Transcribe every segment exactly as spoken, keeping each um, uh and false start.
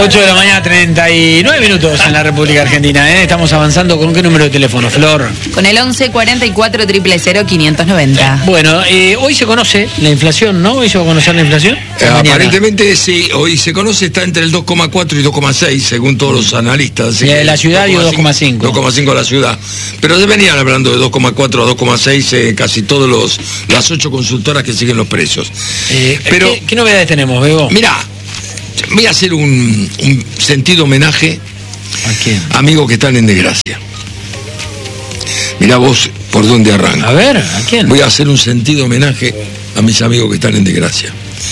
ocho de la mañana, treinta y nueve minutos en la República Argentina, ¿eh? Estamos avanzando. ¿Con qué número de teléfono, Flor? Con el once cuarenta y cuatro, cero cero cero, quinientos noventa. Bueno, eh, hoy se conoce la inflación, ¿no? ¿Hoy se va a conocer la inflación? Eh, aparentemente sí, hoy se conoce, está entre el dos coma cuatro y dos coma seis, según todos los analistas. Y de la ciudad dio dos coma cinco. dos coma cinco la ciudad. Pero se venían hablando de dos coma cuatro a dos coma seis eh, casi todos los las ocho consultoras que siguen los precios. Eh, Pero ¿qué, ¿Qué novedades tenemos, Bebo? Mirá, voy a hacer un, un sentido homenaje ¿A quién? a amigos que están en desgracia. Mirá vos por dónde arranco. A ver, ¿a quién? Voy a hacer un sentido homenaje a mis amigos que están en desgracia.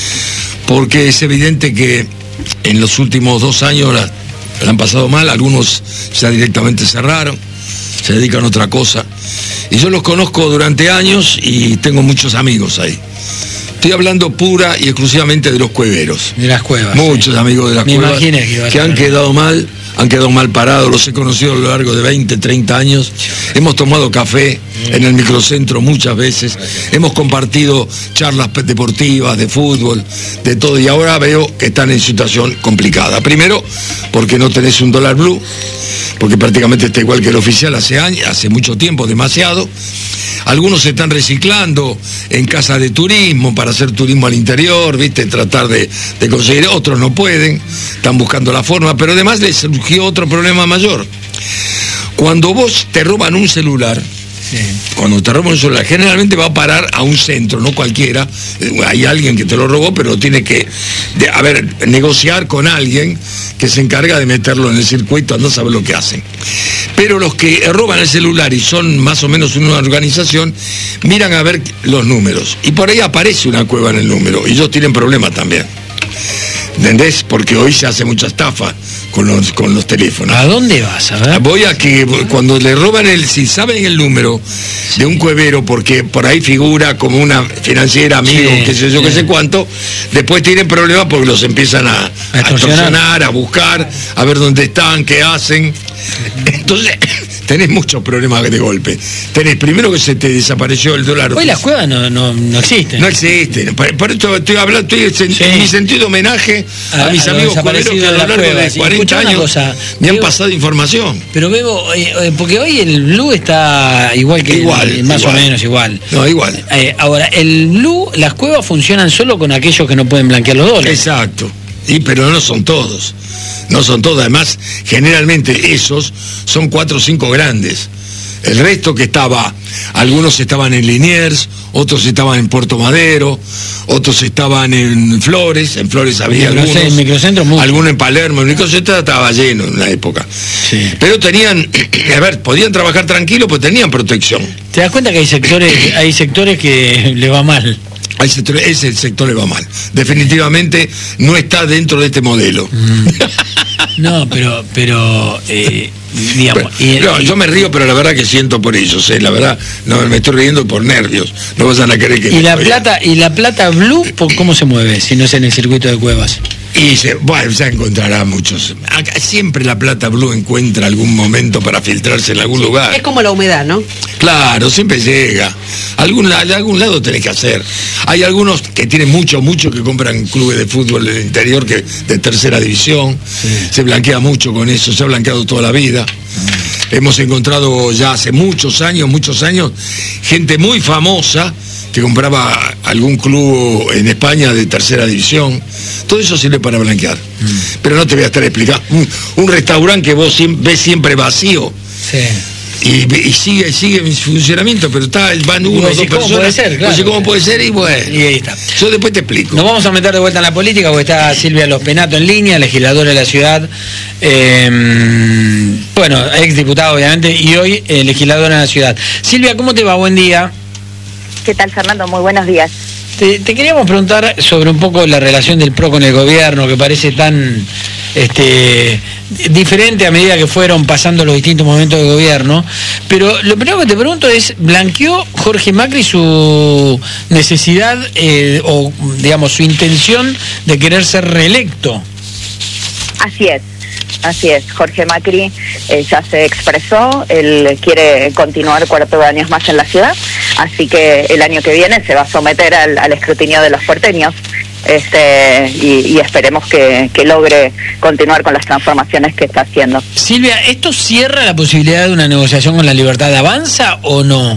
Porque es evidente que en los últimos dos años la, la han pasado mal, algunos ya directamente cerraron, se dedican a otra cosa. Y yo los conozco durante años y tengo muchos amigos ahí. Estoy hablando pura y exclusivamente de los cueveros. De las cuevas. Muchos sí. amigos de las Me cuevas imaginé que, iba a que han quedado mal, han quedado mal parados, los he conocido a lo largo de veinte, treinta años. Hemos tomado café en el microcentro muchas veces, hemos compartido charlas deportivas, de fútbol, de todo, y ahora veo que están en situación complicada. Primero, porque no tenés un dólar blue, porque prácticamente está igual que el oficial hace años, hace mucho tiempo, demasiado. Algunos se están reciclando en casas de turismo para hacer turismo al interior, ¿viste? Tratar de, de conseguir, otros no pueden, están buscando la forma, pero además les surgió otro problema mayor. Cuando vos te roban un celular, sí. Cuando te roban un celular, generalmente va a parar a un centro, no cualquiera, hay alguien que te lo robó, pero tiene que, de, a ver, negociar con alguien que se encarga de meterlo en el circuito, no sabe lo que hacen. Pero los que roban el celular y son más o menos una organización, miran a ver los números. Y por ahí aparece una cueva en el número. Y ellos tienen problemas también. ¿Entendés? Porque hoy se hace mucha estafa con los, con los teléfonos. ¿A dónde vas? A ver. Voy a que cuando le roban el, si saben el número de un cuevero, porque por ahí figura como una financiera, amigo, sí, qué sé yo, sí. qué sé cuánto, después tienen problemas porque los empiezan a, a extorsionar, a buscar, a ver dónde están, qué hacen. Entonces, tenés muchos problemas de golpe. Tenés primero que se te desapareció el dólar. Hoy las cuevas no, no, no existen. No existen. Por, por esto estoy hablando, estoy en, sí. en mi sentido de homenaje a, a mis a amigos cueveros que a lo largo cueva, de cuarenta años cosa, me han Bebo, pasado información. Pero Bebo, eh, porque hoy el blue está igual que igual, el, más igual. o menos igual. No, igual. Eh, ahora, el blue, las cuevas funcionan solo con aquellos que no pueden blanquear los dólares. Exacto. Y pero no son todos. No son todos, además, generalmente esos son cuatro o cinco grandes. El resto que estaba, algunos estaban en Liniers, otros estaban en Puerto Madero, otros estaban en Flores, en Flores había no algunos, sé, en microcentro mucho. Algunos en Palermo, el microcentro estaba lleno en una época. Sí. Pero tenían, a ver, podían trabajar tranquilos, pues tenían protección. ¿Te das cuenta que hay sectores, hay sectores que le va mal? Al sector, ese sector le va mal. Definitivamente no está dentro de este modelo. Mm. No, pero, pero eh, digamos... Pero, y, no, y, yo me río, pero la verdad que siento por ellos, eh, la verdad, no me estoy riendo por nervios. No vas a querer que... ¿Y la plata, y la plata blue, cómo se mueve si no es en el circuito de cuevas? Y se, bueno, ya encontrará muchos. Acá siempre la plata blue encuentra algún momento para filtrarse en algún sí, lugar. Es como la humedad, ¿no? Claro, siempre llega. Algún, de algún lado tenés que hacer. Hay algunos que tienen mucho, mucho que compran clubes de fútbol del interior que de tercera división. Sí. Se blanquea mucho con eso, se ha blanqueado toda la vida. Mm. Hemos encontrado ya hace muchos años, muchos años, gente muy famosa que compraba algún club en España de tercera división. Todo eso sirve para blanquear. Mm. Pero no te voy a estar explicando. Un, un restaurante que vos ves siempre vacío. Sí. Y, y sigue sigue en funcionamiento, pero está, van uno o dos personas. ¿Cómo puede ser? Claro. No sé cómo puede ser y bueno. Y ahí está. Yo después te explico. Nos vamos a meter de vuelta en la política porque está Silvia Los Penato en línea, legisladora de la ciudad. Eh, bueno, ex diputada obviamente y hoy eh, legisladora de la ciudad. Silvia, ¿cómo te va? Buen día. ¿Qué tal, Fernando? Muy buenos días. Te, te queríamos preguntar sobre un poco la relación del P R O con el gobierno, que parece tan este, diferente a medida que fueron pasando los distintos momentos de gobierno. Pero lo primero que te pregunto es, ¿blanqueó Jorge Macri su necesidad eh, o, digamos, su intención de querer ser reelecto? Así es. Así es, Jorge Macri eh, ya se expresó, él quiere continuar cuatro años más en la ciudad, así que el año que viene se va a someter al, al escrutinio de los porteños. este y, y esperemos que, que logre continuar con las transformaciones que está haciendo. Silvia, ¿esto cierra la posibilidad de una negociación con La Libertad Avanza o no?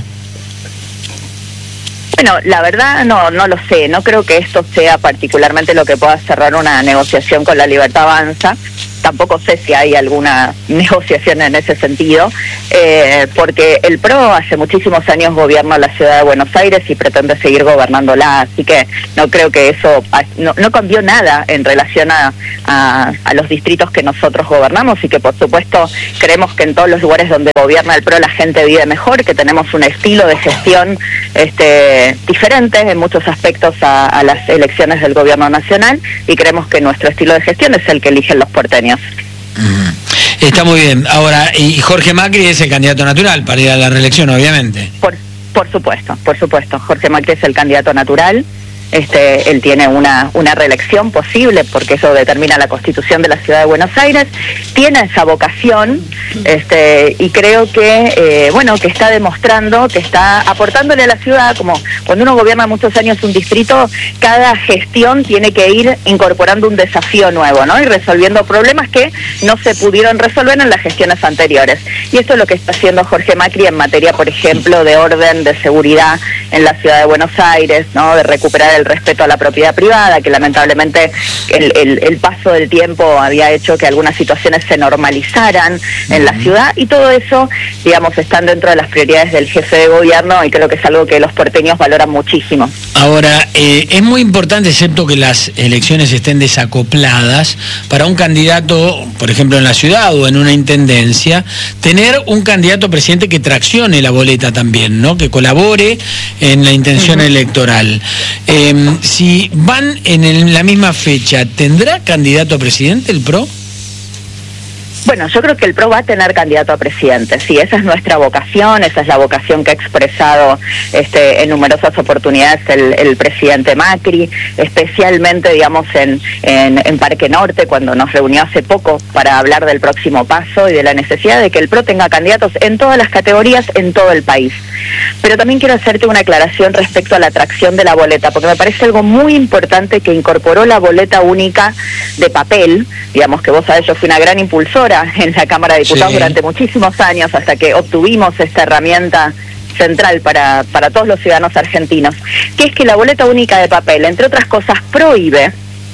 Bueno, la verdad no no lo sé, no creo que esto sea particularmente lo que pueda cerrar una negociación con La Libertad Avanza. Tampoco sé si hay alguna negociación en ese sentido, eh, porque el P R O hace muchísimos años gobierna la ciudad de Buenos Aires y pretende seguir gobernándola, así que no creo que eso, no, no cambió nada en relación a, a, a los distritos que nosotros gobernamos y que por supuesto creemos que en todos los lugares donde gobierna el P R O la gente vive mejor, que tenemos un estilo de gestión este, diferente en muchos aspectos a, a las elecciones del gobierno nacional y creemos que nuestro estilo de gestión es el que eligen los porteños. Mm. Está muy bien. Ahora, y Jorge Macri es el candidato natural para ir a la reelección, obviamente. Por, por supuesto, por supuesto. Jorge Macri es el candidato natural. Este, él tiene una, una reelección posible porque eso determina la Constitución de la Ciudad de Buenos Aires, tiene esa vocación este, y creo que eh, bueno que está demostrando que está aportándole a la ciudad, como cuando uno gobierna muchos años un distrito, cada gestión tiene que ir incorporando un desafío nuevo, ¿no? Y resolviendo problemas que no se pudieron resolver en las gestiones anteriores. Y esto es lo que está haciendo Jorge Macri en materia, por ejemplo, de orden, de seguridad en la Ciudad de Buenos Aires, ¿no? De recuperar el respeto a la propiedad privada, que lamentablemente el, el, el paso del tiempo había hecho que algunas situaciones se normalizaran en la ciudad, y todo eso, digamos, están dentro de las prioridades del jefe de gobierno y creo que es algo que los porteños valoran muchísimo. Ahora, eh, es muy importante, excepto que las elecciones estén desacopladas, para un candidato, por ejemplo en la ciudad o en una intendencia, tener un candidato presidente que traccione la boleta también, ¿no? Que colabore en la intención uh-huh. electoral. Eh, si van en el, la misma fecha, ¿tendrá candidato a presidente el P R O? Bueno, yo creo que el P R O va a tener candidato a presidente, sí, esa es nuestra vocación, esa es la vocación que ha expresado este, en numerosas oportunidades el, el presidente Macri, especialmente, digamos, en, en, en Parque Norte, cuando nos reunió hace poco para hablar del próximo paso y de la necesidad de que el P R O tenga candidatos en todas las categorías, en todo el país. Pero también quiero hacerte una aclaración respecto a la atracción de la boleta, porque me parece algo muy importante que incorporó la boleta única de papel, digamos que vos sabés, yo fui una gran impulsora en la Cámara de Diputados sí. durante muchísimos años, hasta que obtuvimos esta herramienta central para, para todos los ciudadanos argentinos, que es que la boleta única de papel, entre otras cosas, prohíbe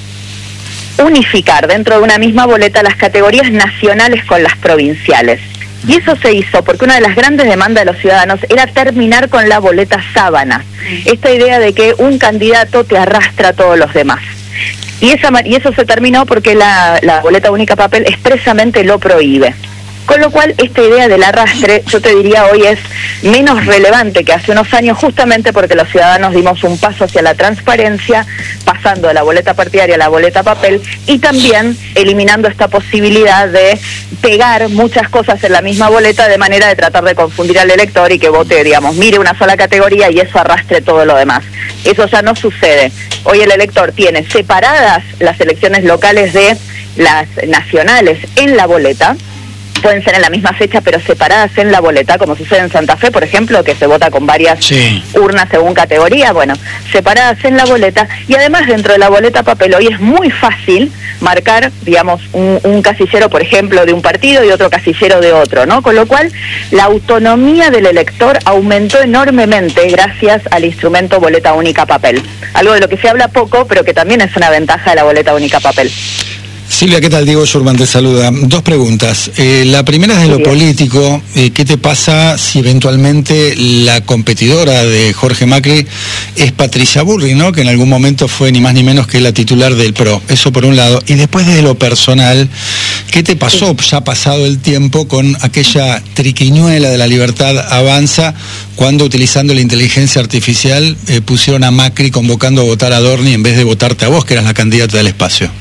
unificar dentro de una misma boleta las categorías nacionales con las provinciales. Y eso se hizo porque una de las grandes demandas de los ciudadanos era terminar con la boleta sábana, esta idea de que un candidato te arrastra a todos los demás. Y, esa, y eso se terminó porque la, la boleta única papel expresamente lo prohíbe. Con lo cual, esta idea del arrastre, yo te diría hoy, es menos relevante que hace unos años, justamente porque los ciudadanos dimos un paso hacia la transparencia, pasando de la boleta partidaria a la boleta papel, y también eliminando esta posibilidad de pegar muchas cosas en la misma boleta de manera de tratar de confundir al elector y que vote, digamos, mire una sola categoría y eso arrastre todo lo demás. Eso ya no sucede. Hoy el elector tiene separadas las elecciones locales de las nacionales en la boleta, pueden ser en la misma fecha pero separadas en la boleta, como sucede en Santa Fe, por ejemplo, que se vota con varias sí. urnas según categoría, bueno, separadas en la boleta, y además dentro de la boleta papel hoy es muy fácil marcar, digamos, un, un casillero, por ejemplo, de un partido y otro casillero de otro, ¿no? Con lo cual, la autonomía del elector aumentó enormemente gracias al instrumento boleta única papel, algo de lo que se habla poco, pero que también es una ventaja de la boleta única papel. Silvia, ¿qué tal? Diego Schurman te saluda. Dos preguntas. Eh, la primera es de lo sí. político. Eh, ¿Qué te pasa si eventualmente la competidora de Jorge Macri es Patricia Bullrich, ¿no? Que en algún momento fue ni más ni menos que la titular del P R O? Eso por un lado. Y después desde lo personal, ¿qué te pasó sí. ya pasado el tiempo con aquella triquiñuela de La Libertad Avanza cuando utilizando la inteligencia artificial eh, pusieron a Macri convocando a votar a Dorni en vez de votarte a vos, que eras la candidata del espacio?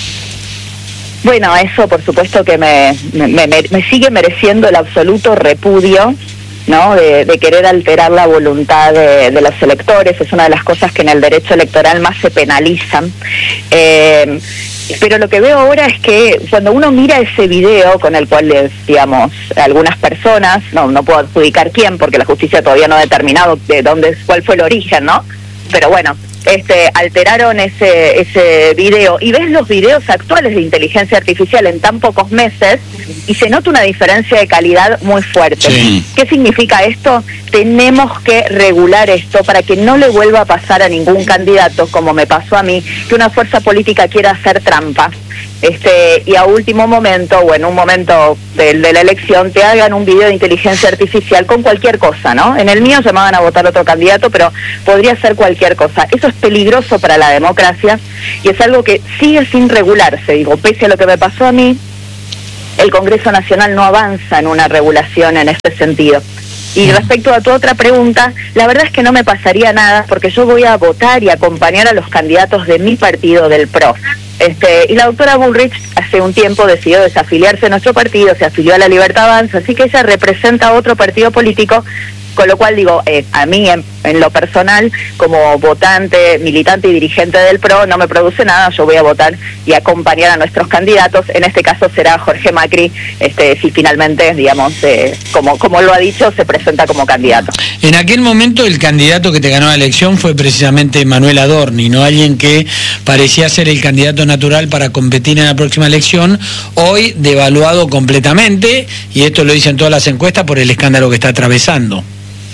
Bueno, eso por supuesto que me, me, me, me sigue mereciendo el absoluto repudio, ¿no? De, de querer alterar la voluntad de, de los electores. Es una de las cosas que en el derecho electoral más se penalizan. Eh, pero lo que veo ahora es que cuando uno mira ese video con el cual, digamos, algunas personas, no, no puedo adjudicar quién porque la justicia todavía no ha determinado de dónde, cuál fue el origen, ¿no? Pero bueno, este, alteraron ese, ese video y ves los videos actuales de inteligencia artificial en tan pocos meses y se nota una diferencia de calidad muy fuerte. Sí. ¿Qué significa esto? Tenemos que regular esto para que no le vuelva a pasar a ningún candidato, como me pasó a mí, que una fuerza política quiera hacer trampa. Este, y a último momento, o en un momento de, de la elección, te hagan un video de inteligencia artificial con cualquier cosa, ¿no? En el mío llamaban a votar otro candidato, pero podría ser cualquier cosa. Eso es peligroso para la democracia y es algo que sigue sin regularse. Digo, pese a lo que me pasó a mí, el Congreso Nacional no avanza en una regulación en este sentido. Y respecto a tu otra pregunta, la verdad es que no me pasaría nada porque yo voy a votar y acompañar a los candidatos de mi partido, del P R O. Este, y la doctora Bullrich hace un tiempo decidió desafiliarse a nuestro partido, se afilió a La Libertad Avanza, así que ella representa a otro partido político, con lo cual digo, eh, a mí en, en lo personal, como votante, militante y dirigente del P R O, no me produce nada, yo voy a votar y acompañar a nuestros candidatos, en este caso será Jorge Macri, este, si finalmente, digamos, eh, como, como lo ha dicho, se presenta como candidato. En aquel momento el candidato que te ganó la elección fue precisamente Manuel Adorni, no alguien que parecía ser el candidato natural para competir en la próxima elección, hoy devaluado completamente, y esto lo dicen todas las encuestas por el escándalo que está atravesando.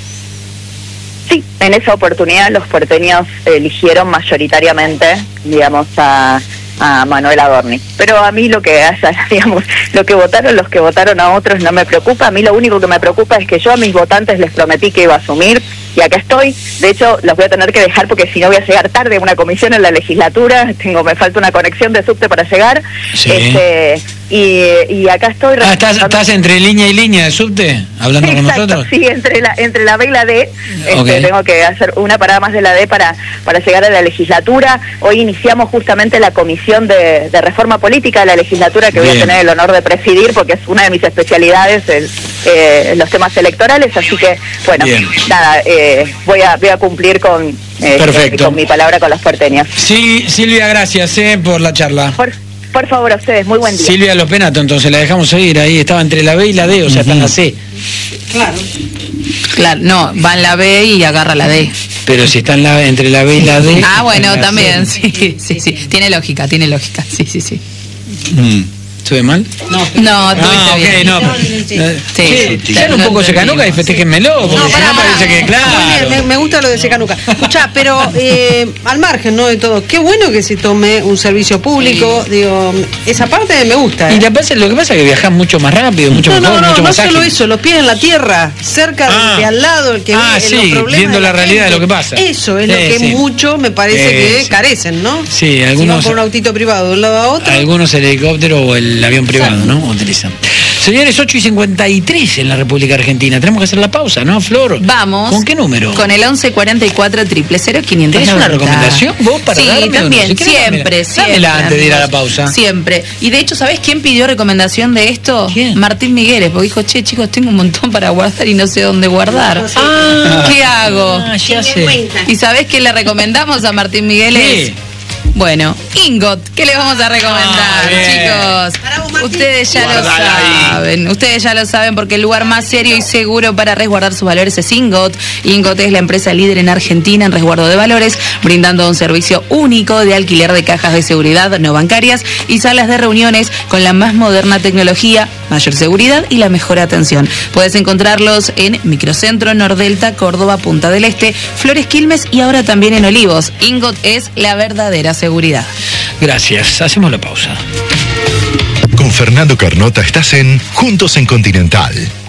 Sí, en esa oportunidad los porteños eligieron mayoritariamente, digamos, a, a Manuel Adorni. Pero a mí lo que haya, digamos, lo que votaron, los que votaron a otros no me preocupa. A mí lo único que me preocupa es que yo a mis votantes les prometí que iba a asumir, y acá estoy. De hecho, los voy a tener que dejar porque si no voy a llegar tarde a una comisión en la legislatura. Tengo, me falta una conexión de subte para llegar. Sí. Este, y, y acá estoy. Ah, ¿estás, ¿Estás entre línea y línea de subte? Hablando Exacto, con nosotros. Sí, entre la entre la B y la D. Este, Okay. Tengo que hacer una parada más de la D para, para llegar a la legislatura. Hoy iniciamos justamente la comisión de, de reforma política de la legislatura, que voy Bien. a tener el honor de presidir porque es una de mis especialidades, el, eh, los temas electorales. Así que, bueno, Bien. nada, eh, voy a voy a cumplir con, eh, Perfecto. con mi palabra con los porteños. Sí, Silvia, gracias eh, por la charla. Por, por favor, a ustedes, muy buen día. Silvia Lopenato, entonces la dejamos seguir ahí, estaba entre la B y la D, o sea, está en la C. Claro. Claro, no, va en la B y agarra la D. Pero si está en la, entre la B y la D... Ah, bueno, está en la también, C. sí, sí, sí. Tiene lógica, tiene lógica, sí, sí, sí. Mm. ¿Estuve mal? No, Ah, estuviste ok, bien. no. Sí, Sí, sí, sean un lo poco secanuca y entendimos, festéjenmelo, porque No, si pará, no parece pará. que, Muy claro. bien, me, me gusta lo de Secanuca. Escuchá, pero eh, al margen, ¿no?, de todo, qué bueno que se tome un servicio público, digo, esa parte me gusta. Y ¿eh? la pasa, lo que pasa es que viajan mucho más rápido, mucho No, mejor, no, no, mucho no más solo ágil. eso, los pies en la tierra, cerca Ah. de, de al lado, el que Ah, ve sí, los problemas viendo de la realidad de gente. lo que pasa. Eso es Sí, lo que sí. mucho me parece Eh, que sí. carecen, ¿no? Sí, Si van algunos, por un autito privado de un lado a otro. algunos el helicóptero o el avión privado, ¿no? Utilizan. Señores, ocho y cincuenta y tres en la República Argentina. Tenemos que hacer la pausa, ¿no, Flor? Vamos. ¿Con qué número? Con el once cuarenta y cuatro, cero cero cero, quinientos ¿Tenés una noventa. recomendación vos para sí, darme o no? también, Si querés, siempre, dámela. siempre. Dámela antes de ir a la amigos. pausa. Siempre. Y de hecho, ¿sabés quién pidió recomendación de esto? ¿Quién? Martín Migueles, porque dijo, che, chicos, tengo un montón para guardar y no sé dónde guardar. Ah, ¿Qué hago? Ah, ya sé. ¿Y sabés qué le recomendamos a Martín Migueles? ¿Qué? Bueno, Ingot, ¿qué les vamos a recomendar, Ah, bien. chicos? Para vos, Martín. Ustedes ya lo Guardala ahí. saben, ustedes ya lo saben porque el lugar más serio y seguro para resguardar sus valores es Ingot. Ingot es la empresa líder en Argentina en resguardo de valores, brindando un servicio único de alquiler de cajas de seguridad no bancarias y salas de reuniones con la más moderna tecnología, mayor seguridad y la mejor atención. Puedes encontrarlos en Microcentro, Nordelta, Córdoba, Punta del Este, Flores, Quilmes y ahora también en Olivos. Ingot es la verdadera seguridad. Gracias. Hacemos la pausa. Con Fernando Carnota estás en Juntos en Continental.